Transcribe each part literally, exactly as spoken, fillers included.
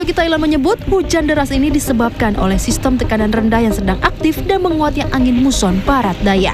Meteorologi Thailand menyebut hujan deras ini disebabkan oleh sistem tekanan rendah yang sedang aktif dan menguatnya angin muson barat daya.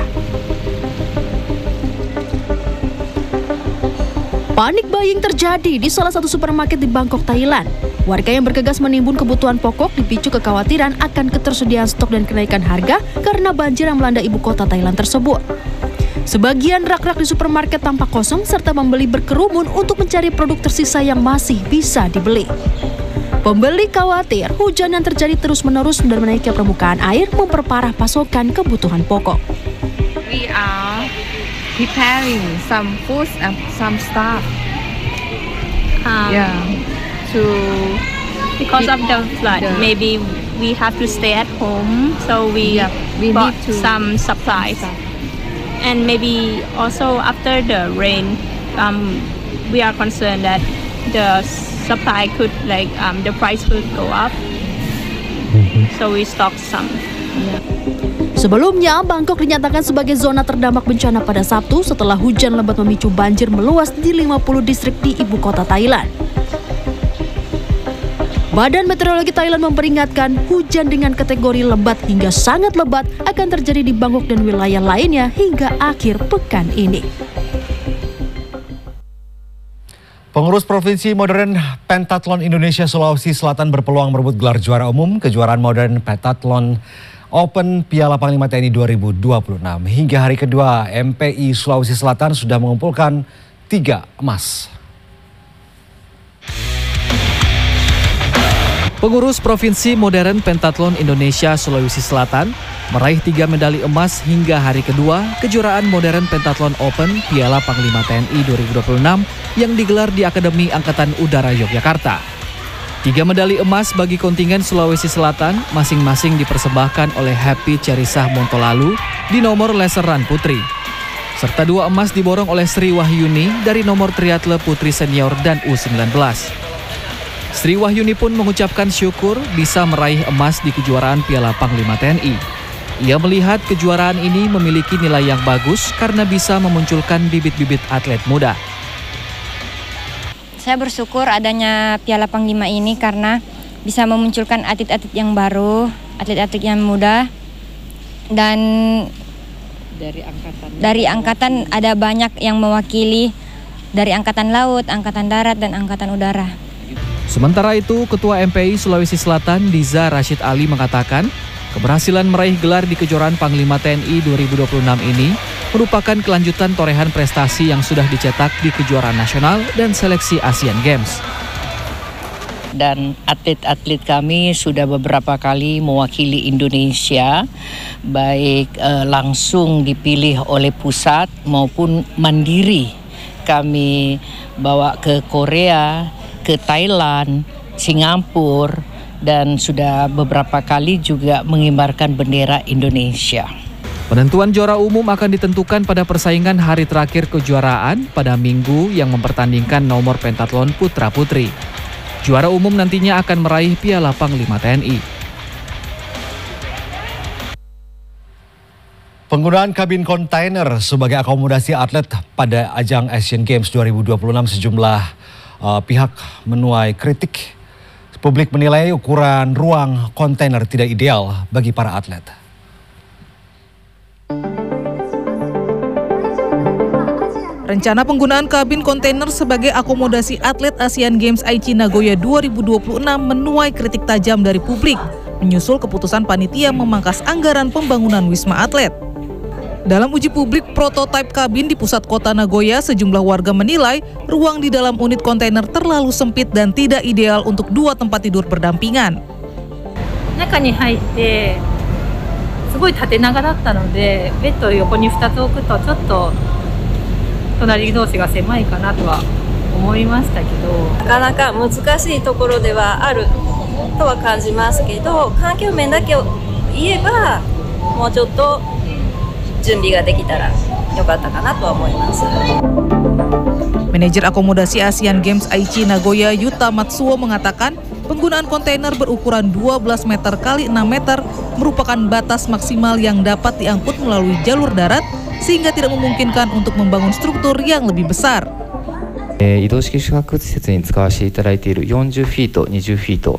Panik buying terjadi di salah satu supermarket di Bangkok, Thailand. Warga yang bergegas menimbun kebutuhan pokok dipicu kekhawatiran akan ketersediaan stok dan kenaikan harga karena banjir yang melanda ibu kota Thailand tersebut. Sebagian rak-rak di supermarket tampak kosong serta pembeli berkerumun untuk mencari produk tersisa yang masih bisa dibeli. Pembeli khawatir hujan yang terjadi terus-menerus dan menaiknya permukaan air memperparah pasokan kebutuhan pokok. We are preparing some food and some stuff. Um, Yeah, to because of the flood, the- maybe we have to stay at home, so we Yeah, we bought need to- some supplies. And maybe also after the rain, um, we are concerned that the supply could like um, the price could go up. So we stock some. Sebelumnya, Bangkok dinyatakan sebagai zona terdampak bencana pada Sabtu setelah hujan lebat memicu banjir meluas di lima puluh distrik di ibu kota Thailand. Badan Meteorologi Thailand memperingatkan hujan dengan kategori lebat hingga sangat lebat akan terjadi di Bangkok dan wilayah lainnya hingga akhir pekan ini. Pengurus Provinsi Modern Pentathlon Indonesia Sulawesi Selatan berpeluang merebut gelar juara umum kejuaraan Modern Pentathlon Open Piala Panglima T N I dua ribu dua puluh enam. Hingga hari kedua, M P I Sulawesi Selatan sudah mengumpulkan tiga emas. Pengurus Provinsi Modern Pentathlon Indonesia Sulawesi Selatan meraih tiga medali emas hingga hari kedua kejuaraan Modern Pentathlon Open Piala Panglima T N I dua ribu dua puluh enam yang digelar di Akademi Angkatan Udara Yogyakarta. Tiga medali emas bagi kontingen Sulawesi Selatan masing-masing dipersembahkan oleh Happy Cerisah Montolalu di nomor laser run putri. Serta dua emas diborong oleh Sri Wahyuni dari nomor triathle putri senior dan U sembilan belas. Sri Wahyuni pun mengucapkan syukur bisa meraih emas di kejuaraan Piala Panglima T N I. Ia melihat kejuaraan ini memiliki nilai yang bagus karena bisa memunculkan bibit-bibit atlet muda. Saya bersyukur adanya Piala Panglima ini karena bisa memunculkan atlet-atlet yang baru, atlet-atlet yang muda, dan dari angkatan. dari angkatan ada banyak yang mewakili dari Angkatan Laut, Angkatan Darat, dan Angkatan Udara. Sementara itu, Ketua M P I Sulawesi Selatan Diza Rashid Ali mengatakan keberhasilan meraih gelar di kejuaraan Panglima T N I dua ribu dua puluh enam ini merupakan kelanjutan torehan prestasi yang sudah dicetak di kejuaraan nasional dan seleksi Asian Games. Dan atlet-atlet kami sudah beberapa kali mewakili Indonesia, baik eh, langsung dipilih oleh pusat maupun mandiri. Kami bawa ke Korea, ke Thailand, Singapura, dan sudah beberapa kali juga mengibarkan bendera Indonesia. Penentuan juara umum akan ditentukan pada persaingan hari terakhir kejuaraan pada Minggu yang mempertandingkan nomor pentathlon putra-putri. Juara umum nantinya akan meraih Piala Panglima T N I. Penggunaan kabin kontainer sebagai akomodasi atlet pada ajang Asian Games dua ribu dua puluh enam sejumlah uh, pihak menuai kritik. Publik menilai ukuran ruang kontainer tidak ideal bagi para atlet. Rencana penggunaan kabin kontainer sebagai akomodasi atlet Asian Games Aichi Nagoya dua ribu dua puluh enam menuai kritik tajam dari publik, menyusul keputusan panitia memangkas anggaran pembangunan Wisma Atlet. Dalam uji publik prototipe kabin di pusat kota Nagoya, sejumlah warga menilai ruang di dalam unit kontainer terlalu sempit dan tidak ideal untuk dua tempat tidur berdampingan. 中に入ってすごい縦長だったので、ベッドを横にふたつ置くとちょっと隣同士が狭いかなとは思いましたけど、 なかなか難しいところではあるとは感じますけど、環境面だけを言えばもうちょっと準備ができたらよかったかなとは思います。 Manajer akomodasi Asian Games Aichi Nagoya Yuta Matsuo mengatakan penggunaan kontainer berukuran dua belas meter kali enam meter merupakan batas maksimal yang dapat diangkut melalui jalur darat sehingga tidak memungkinkan untuk membangun struktur yang lebih besar. 移動式宿泊施設に使わせていただいているよんじゅうフィート、にじゅうフィート